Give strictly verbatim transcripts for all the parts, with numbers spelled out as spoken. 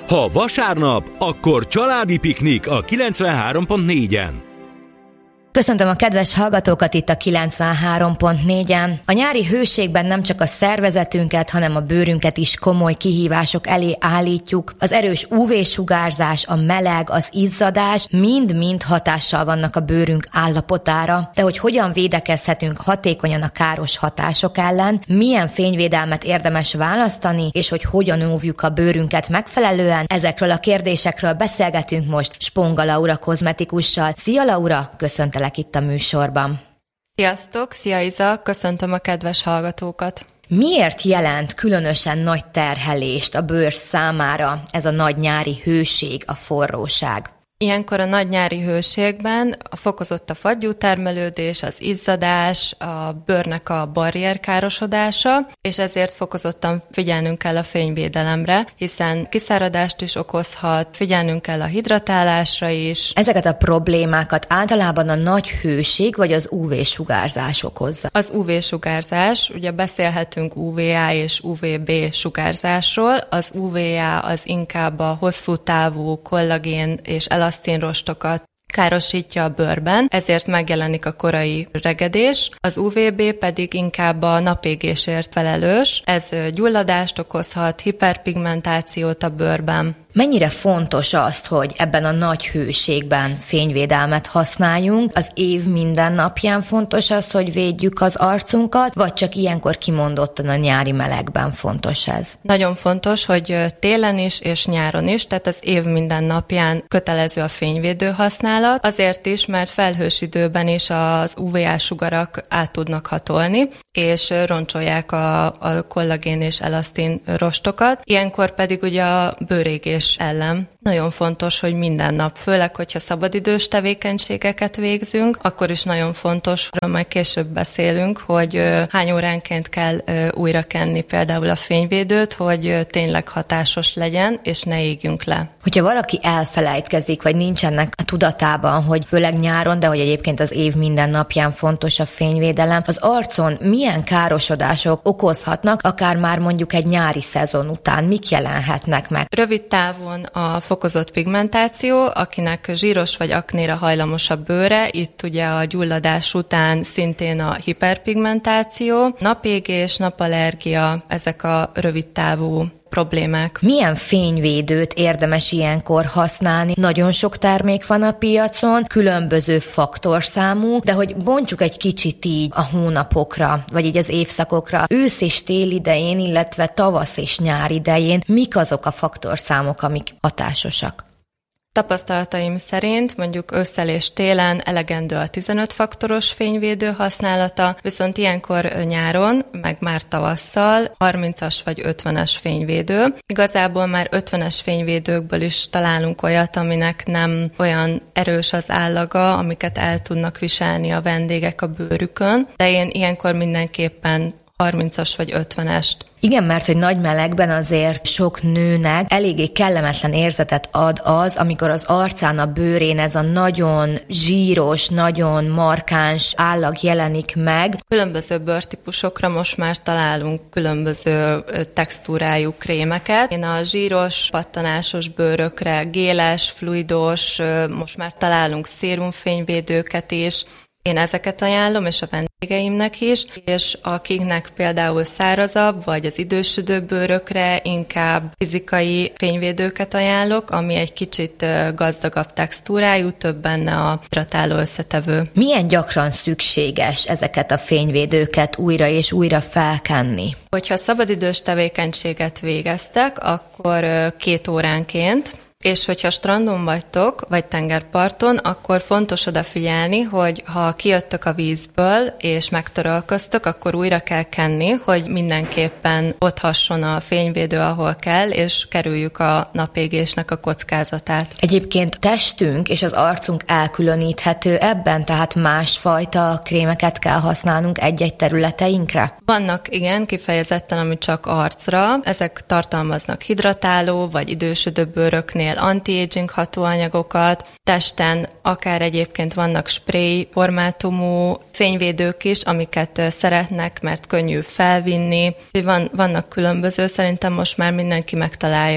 Ha vasárnap, akkor családi piknik a kilencvenhárom pont négyen. Köszöntöm a kedves hallgatókat itt a kilencvenhárom pont négyen. A nyári hőségben nem csak a szervezetünket, hanem a bőrünket is komoly kihívások elé állítjuk. Az erős ú vé-sugárzás, a meleg, az izzadás mind-mind hatással vannak a bőrünk állapotára. De hogy hogyan védekezhetünk hatékonyan a káros hatások ellen, milyen fényvédelmet érdemes választani, és hogy hogyan óvjuk a bőrünket megfelelően, ezekről a kérdésekről beszélgetünk most Sponga Laura kozmetikussal. Szia Laura, köszöntelek itt a műsorban. Sziasztok, szia Iza, köszöntöm a kedves hallgatókat. Miért jelent különösen nagy terhelést a bőr számára ez a nagy nyári hőség, a forróság? Ilyenkor a nagy nyári hőségben a fokozott a fagyútermelődés, az izzadás, a bőrnek a barrierkárosodása, és ezért fokozottan figyelnünk kell a fényvédelemre, hiszen kiszáradást is okozhat, figyelnünk kell a hidratálásra is. Ezeket a problémákat általában a nagy hőség vagy az ú vé-sugárzás okozza? Az ú vé-sugárzás, ugye beszélhetünk ú vé á és ú vé bé sugárzásról, az ú vé á az inkább a hosszú távú kollagén és elasztinrostokat károsítja a bőrben, ezért megjelenik a korai regedés, az ú vé bé pedig inkább a napégésért felelős, ez gyulladást okozhat, hiperpigmentációt a bőrben. Mennyire fontos azt, hogy ebben a nagy hőségben fényvédelmet használjunk? Az év minden napján fontos az, hogy védjük az arcunkat, vagy csak ilyenkor kimondottan a nyári melegben fontos ez? Nagyon fontos, hogy télen is és nyáron is, tehát az év minden napján kötelező a fényvédő használat, azért is, mert felhős időben is az ú vé á-sugarak át tudnak hatolni, és roncsolják a, a kollagén és elasztin rostokat. Ilyenkor pedig ugye a bőrégés ellen nagyon fontos, hogy minden nap, főleg, hogyha szabadidős tevékenységeket végzünk, akkor is nagyon fontos, hogy majd később beszélünk, hogy hány óránként kell újra kenni például a fényvédőt, hogy tényleg hatásos legyen, és ne égjünk le. Hogyha valaki elfelejtkezik, vagy nincsenek a tudatában, hogy főleg nyáron, de hogy egyébként az év minden napján fontos a fényvédelem, az arcon milyen károsodások okozhatnak, akár már mondjuk egy nyári szezon után, mik jelenhetnek meg? Rövid távon a fokozott pigmentáció, akinek zsíros vagy aknéra hajlamos a bőre, itt ugye a gyulladás után szintén a hiperpigmentáció, napégés, napallergia, ezek a rövid távú problémák. Milyen fényvédőt érdemes ilyenkor használni? Nagyon sok termék van a piacon, különböző faktorszámú, de hogy bontsuk egy kicsit így a hónapokra, vagy így az évszakokra, ősz és tél idején, illetve tavasz és nyár idején, mik azok a faktorszámok, amik hatásosak? Tapasztalataim szerint mondjuk ősszel és télen elegendő a tizenöt faktoros fényvédő használata, viszont ilyenkor nyáron, meg már tavasszal harmincas vagy ötvenes fényvédő. Igazából már ötvenes fényvédőkből is találunk olyat, aminek nem olyan erős az állaga, amiket el tudnak viselni a vendégek a bőrükön, de én ilyenkor mindenképpen harmincas vagy ötvenest. Igen, mert hogy nagy melegben azért sok nőnek eléggé kellemetlen érzetet ad az, amikor az arcán, a bőrén ez a nagyon zsíros, nagyon markáns állag jelenik meg. Különböző bőrtípusokra most már találunk különböző textúrájú krémeket. Én a zsíros, pattanásos bőrökre, géles, fluidos, most már találunk szérumfényvédőket is. Én ezeket ajánlom, és a vendégeimnek is, és akiknek például szárazabb, vagy az idősödő bőrökre inkább fizikai fényvédőket ajánlok, ami egy kicsit gazdagabb textúrájú, több benne a hidratáló összetevő. Milyen gyakran szükséges ezeket a fényvédőket újra és újra felkenni? Hogyha szabadidős tevékenységet végeztek, akkor két óránként, és hogyha strandon vagytok, vagy tengerparton, akkor fontos odafigyelni, hogy ha kijöttök a vízből, és megtörölköztök, akkor újra kell kenni, hogy mindenképpen ott hasson a fényvédő, ahol kell, és kerüljük a napégésnek a kockázatát. Egyébként testünk és az arcunk elkülöníthető ebben, tehát másfajta krémeket kell használnunk egy-egy területeinkre? Vannak, igen, kifejezetten, ami csak arcra. Ezek tartalmaznak hidratáló, vagy idősödő bőröknél anti-aging hatóanyagokat, testen akár egyébként vannak spray formátumú fényvédők is, amiket szeretnek, mert könnyű felvinni. Van, vannak különböző, szerintem most már mindenki megtalálja a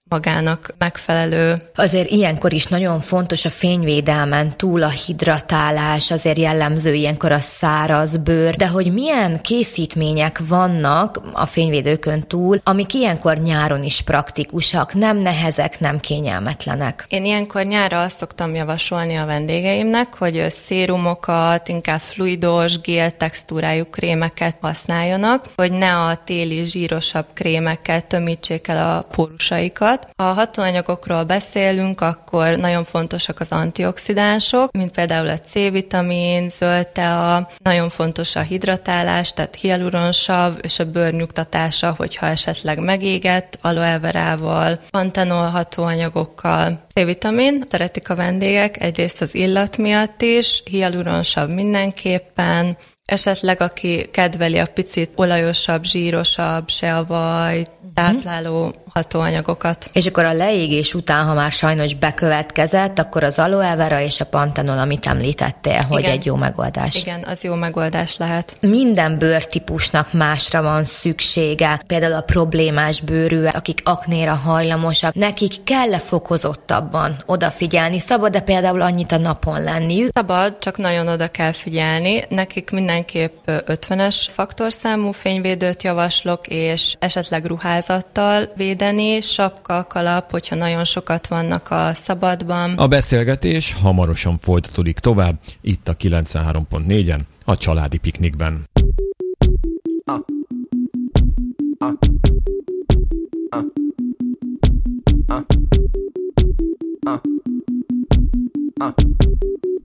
magának megfelelő. Azért ilyenkor is nagyon fontos a fényvédelmen túl a hidratálás, azért jellemző ilyenkor a száraz bőr, de hogy milyen készítmények vannak a fényvédőkön túl, amik ilyenkor nyáron is praktikusak, nem nehezek, nem kényelmetlenek. Én ilyenkor nyárra azt szoktam javasolni a vendégeimnek, hogy szérumokat, inkább fluidos, gél textúrájú krémeket használjanak, hogy ne a téli zsírosabb krémekkel tömítsék el a pórusaikat. Ha a hatóanyagokról beszélünk, akkor nagyon fontosak az antioxidánsok, mint például a C-vitamin, zöld tea, nagyon fontos a hidratálás, tehát hialuronsav és a bőr nyugtatása, hogyha esetleg megégett, aloe verával, pantenol hatóanyagokkal. C-vitamin szeretik a vendégek, egyrészt az illat miatt is, hialuronsav mindenképpen, esetleg aki kedveli a picit olajosabb, zsírosabb, se a vaj, tápláló hatóanyagokat. És akkor a leégés után, ha már sajnos bekövetkezett, akkor az aloe vera és a pantenol, amit említettél, hogy Igen. egy jó megoldás. Igen, az jó megoldás lehet. Minden bőrtípusnak másra van szüksége. Például a problémás bőrűek, akik aknéra hajlamosak, nekik kell-e fokozottabban odafigyelni? Szabad-e például annyit a napon lenniük? Szabad, csak nagyon oda kell figyelni. Nekik mindenképp ötvenes faktorszámú fényvédőt javaslok, és esetleg ruházattal védeni, sapka, kalap, hogyha nagyon sokat vannak a szabadban. A beszélgetés hamarosan folytatódik tovább, itt a kilencvenhárom pont négyen, a Családi Piknikben. Ah. Ah. Ah. Ah. Ah. Ah.